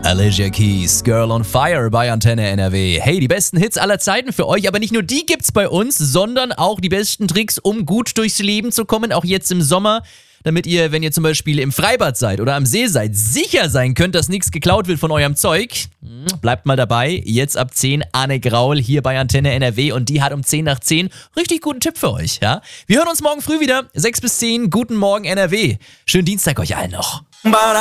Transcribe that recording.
Alicia Keys, Girl on Fire bei Antenne NRW. Hey, die besten Hits aller Zeiten für euch, aber nicht nur die gibt's bei uns, sondern auch die besten Tricks, um gut durchs Leben zu kommen, auch jetzt im Sommer, damit ihr, wenn ihr zum Beispiel im Freibad seid oder am See seid, sicher sein könnt, dass nichts geklaut wird von eurem Zeug. Bleibt mal dabei, jetzt ab 10 Anne Graul hier bei Antenne NRW und die hat um 10 nach 10 richtig guten Tipp für euch. Ja? Wir hören uns morgen früh wieder, 6 bis 10, guten Morgen NRW. Schönen Dienstag euch allen noch.